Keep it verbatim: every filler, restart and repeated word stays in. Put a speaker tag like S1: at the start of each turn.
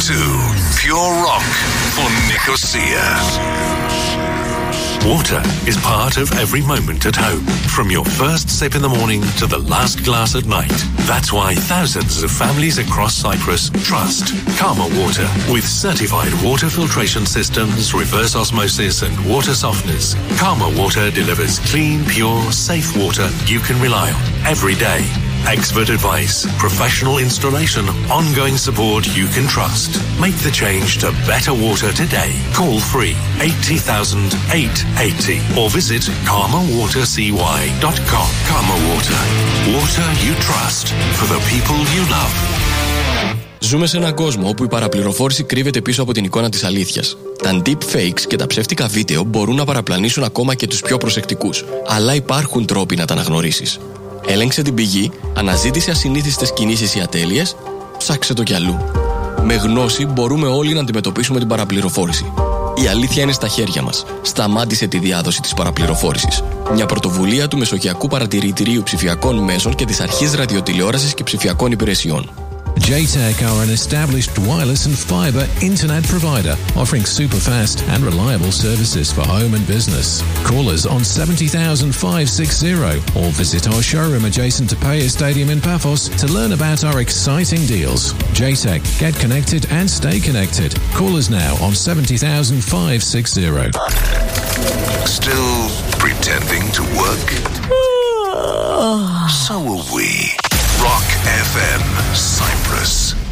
S1: to Pure Rock for Nicosia. Water is part of every moment at home, from your first sip in the morning to the last glass at night. That's why thousands of families across Cyprus trust Karma Water. With certified water filtration systems, reverse osmosis and water softeners, Karma Water delivers clean, pure, safe water you can rely on every day. Expert advice, professional installation, ongoing support you can trust. Make the change to better water today. Call free eighty thousand eight hundred eighty or visit karma water c y dot com. Karma Water. Water you trust for the people you love.
S2: Ζούμε σε έναν κόσμο όπου η παραπληροφόρηση κρύβεται πίσω από την εικόνα της αλήθειας. Τα deepfakes και τα ψεύτικα βίντεο μπορούν να παραπλανήσουν ακόμα και τους πιο προσεκτικούς. Αλλά υπάρχουν τρόποι να τα αναγνωρίσεις. Έλεγξε την πηγή, αναζήτησε ασυνήθιστες κινήσεις ή ατέλειες, ψάξε το κι αλλού. Με γνώση μπορούμε όλοι να αντιμετωπίσουμε την παραπληροφόρηση. Η αλήθεια είναι στα χέρια μας. Σταμάτησε τη διάδοση της παραπληροφόρησης. Μια πρωτοβουλία του Μεσογειακού Παρατηρητηρίου Ψηφιακών Μέσων και της Αρχής Ραδιοτηλεόρασης και Ψηφιακών Υπηρεσιών.
S3: J TEC are an established wireless and fiber internet provider offering super fast and reliable services for home and business. Call us on seventy thousand five hundred sixty or visit our showroom adjacent to Paya Stadium in Paphos to learn about our exciting deals. J TEC, get connected and stay connected. Call us now on seventy thousand five hundred sixty.
S1: Still pretending to work? So are we. Rock F M, Cyprus.